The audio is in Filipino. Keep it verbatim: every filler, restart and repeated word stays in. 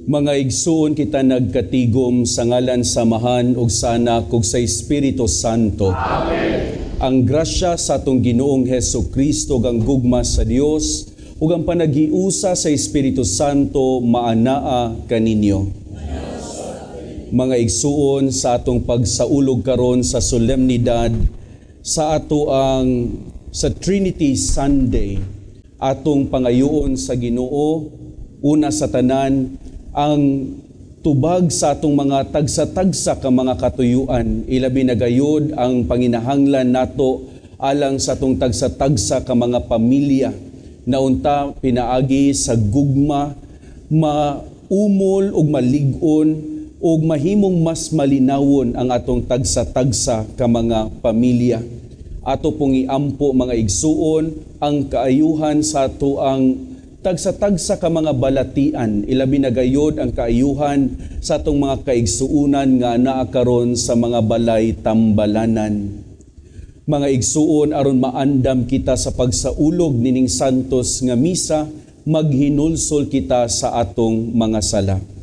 Mga igsuon kita nagkatigom sa ngalan samahan ug sa Anak ug sa Espiritu Santo. Amen. Ang grasya sa atong Ginoong Hesus Kristo ug ang gugma sa Dios ug ang panagiusa sa Espiritu Santo maanaa kaninyo. Mga igsuon sa atong pagsaulog karon sa solemnidad sa ato ang sa Trinity Sunday, atong pangayoon sa Ginoo una sa tanan ang tubag sa atong mga tagsa-tagsa ka mga katuyuan, ilabi na gayod ang panginahanglan nato alang sa atong tagsa-tagsa ka mga pamilya na unta pinaagi sa gugma, maumol ug malig-on ug mahimong mas malinawon ang atong tagsa-tagsa ka mga pamilya. Ato pong iampo mga igsuon ang kaayuhan sa ato ang tagsa-tagsa ka mga balatian, ilabi na gayod ang kaayuhan sa atong mga kaigsuunan nga naa karon sa mga balay tambalanan. Mga igsuon aron maandam kita sa pagsaulog nining santos nga misa, maghinulsol kita sa atong mga sala.